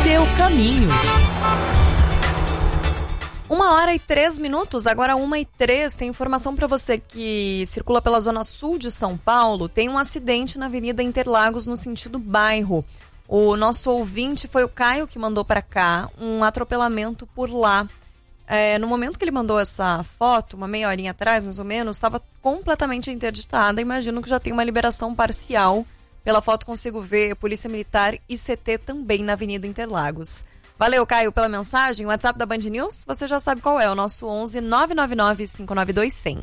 seu caminho. 1h03, agora 1h03, tem informação para você que circula pela zona sul de São Paulo. Tem um acidente na Avenida Interlagos no sentido bairro. O nosso ouvinte foi o Caio que mandou para cá um atropelamento por lá. No momento que ele mandou essa foto, uma meia horinha atrás mais ou menos, estava completamente interditada. Imagino que já tem uma liberação parcial. Pela foto consigo ver Polícia Militar e CT também na Avenida Interlagos. Valeu, Caio, pela mensagem. O WhatsApp da Band News, você já sabe qual é, o nosso 11 999 592 100.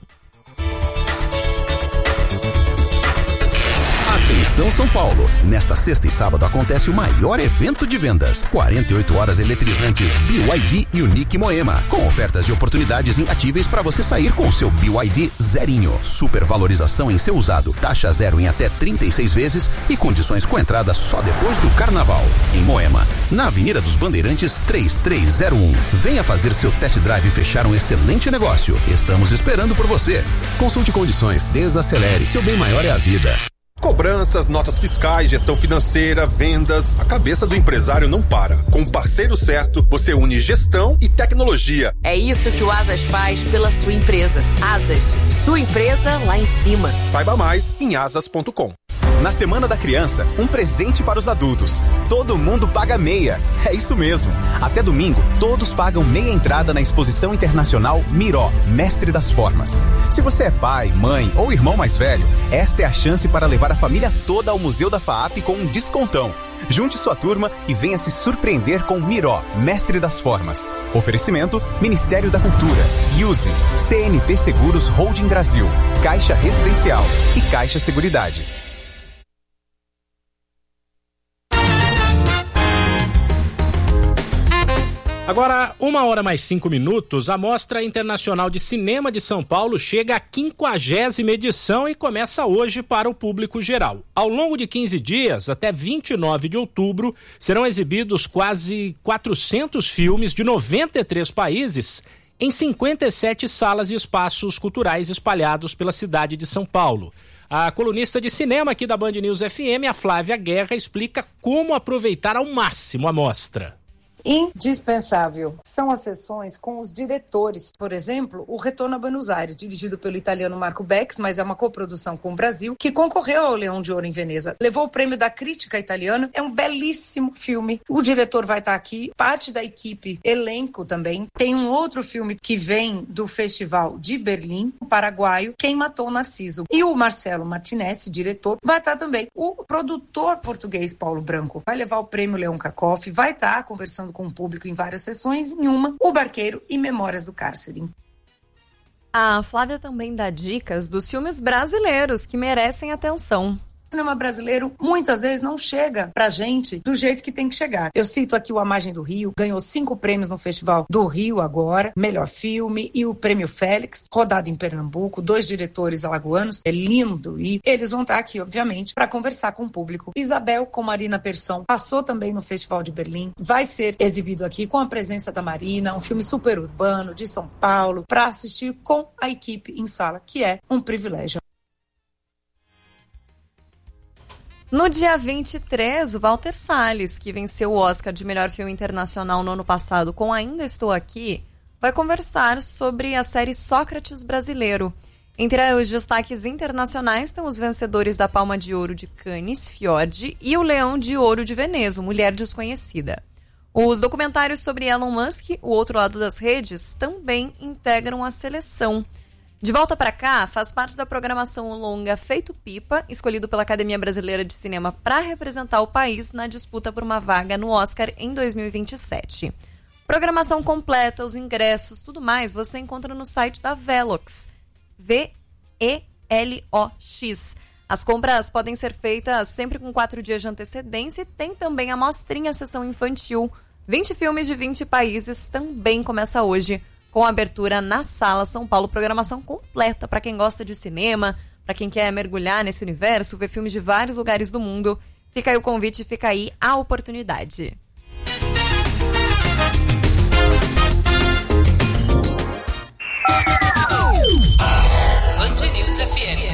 Atenção São Paulo, nesta sexta e sábado acontece o maior evento de vendas, 48 horas eletrizantes BYD Unique Moema, com ofertas de oportunidades imbatíveis para você sair com o seu BYD zerinho, supervalorização em seu usado, taxa zero em até 36 vezes e condições com entrada só depois do carnaval. Em Moema, na Avenida dos Bandeirantes 3301. Venha fazer seu test drive e fechar um excelente negócio. Estamos esperando por você. Consulte condições, desacelere, seu bem maior é a vida. Cobranças, notas fiscais, gestão financeira, vendas. A cabeça do empresário não para. Com o parceiro certo, você une gestão e tecnologia. É isso que o Asas faz pela sua empresa. Asas, sua empresa lá em cima. Saiba mais em asas.com. Na Semana da Criança, um presente para os adultos. Todo mundo paga meia. É isso mesmo. Até domingo, todos pagam meia entrada na Exposição Internacional Miró, Mestre das Formas. Se você é pai, mãe ou irmão mais velho, esta é a chance para levar a família toda ao Museu da FAAP com um descontão. Junte sua turma e venha se surpreender com Miró, Mestre das Formas. Oferecimento, Ministério da Cultura, Use, CNP Seguros Holding Brasil, Caixa Residencial e Caixa Seguridade. Agora, 1h mais 5, a Mostra Internacional de Cinema de São Paulo chega à 50ª edição e começa hoje para o público geral. Ao longo de 15 dias, até 29 de outubro, serão exibidos quase 400 filmes de 93 países em 57 salas e espaços culturais espalhados pela cidade de São Paulo. A colunista de cinema aqui da Band News FM, a Flávia Guerra, explica como aproveitar ao máximo a mostra. Indispensável são as sessões com os diretores. Por exemplo, o Retorno a Buenos Aires, dirigido pelo italiano Marco Bex, mas é uma coprodução com o Brasil, que concorreu ao Leão de Ouro em Veneza. Levou o prêmio da crítica italiana. É um belíssimo filme. O diretor vai estar aqui, parte da equipe, elenco também. Tem um outro filme que vem do Festival de Berlim, paraguaio, Quem Matou Narciso. E o Marcelo Martinez, diretor, vai estar também. O produtor português Paulo Branco vai levar o prêmio Leão Cacoff, vai estar conversando com o público em várias sessões, em uma, O Barqueiro e Memórias do Cárcere. A Flávia também dá dicas dos filmes brasileiros que merecem atenção. O cinema brasileiro muitas vezes não chega pra gente do jeito que tem que chegar. Eu cito aqui o A Margem do Rio, ganhou 5 prêmios no Festival do Rio agora, melhor filme, e o Prêmio Félix, rodado em Pernambuco, 2 diretores alagoanos, é lindo, e eles vão estar aqui, obviamente, para conversar com o público. Isabel, com Marina Persson, passou também no Festival de Berlim, vai ser exibido aqui com a presença da Marina, um filme super urbano de São Paulo, para assistir com a equipe em sala, que é um privilégio. No dia 23, o Walter Salles, que venceu o Oscar de melhor filme internacional no ano passado com Ainda Estou Aqui, vai conversar sobre a série Sócrates Brasileiro. Entre os destaques internacionais estão os vencedores da Palma de Ouro de Cannes, Fiord, e o Leão de Ouro de Veneza, Mulher Desconhecida. Os documentários sobre Elon Musk, O Outro Lado das Redes, também integram a seleção. De Volta Pra Cá faz parte da programação longa Feito Pipa, escolhido pela Academia Brasileira de Cinema para representar o país na disputa por uma vaga no Oscar em 2027. Programação completa, os ingressos, tudo mais você encontra no site da Velox, VELOX. As compras podem ser feitas sempre com 4 dias de antecedência e tem também a mostrinha sessão infantil. 20 filmes de 20 países também começa hoje, com abertura na Sala São Paulo. Programação completa para quem gosta de cinema, para quem quer mergulhar nesse universo, ver filmes de vários lugares do mundo. Fica aí o convite, fica aí a oportunidade. Band News FM.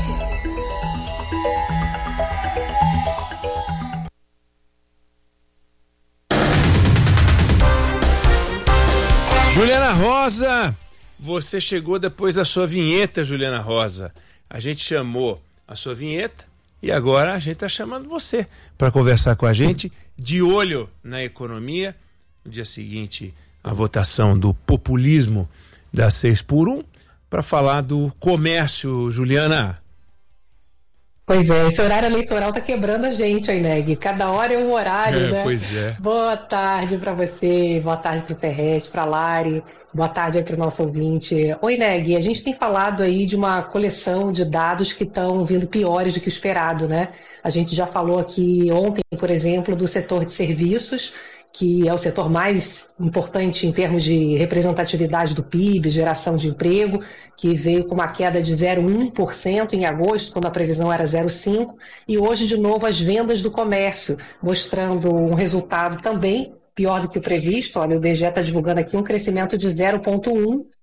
Juliana Rosa, você chegou depois da sua vinheta, Juliana Rosa. A gente chamou a sua vinheta e agora a gente está chamando você para conversar com a gente, de olho na economia. No dia seguinte, a votação do populismo da 6x1, para falar do comércio, Juliana. Pois é, esse horário eleitoral tá quebrando a gente, aí, Neg. Cada hora é um horário, né? Pois é. Boa tarde para você, boa tarde pro Ferrez, pra Lari, boa tarde aí pro nosso ouvinte. Oi, Neg, a gente tem falado aí de uma coleção de dados que estão vindo piores do que o esperado, né? A gente já falou aqui ontem, por exemplo, do setor de serviços, que é o setor mais importante em termos de representatividade do PIB, geração de emprego, que veio com uma queda de 0,1% em agosto, quando a previsão era 0,5%, e hoje, de novo, as vendas do comércio, mostrando um resultado também pior do que o previsto. Olha, o IBGE está divulgando aqui um crescimento de 0,1%,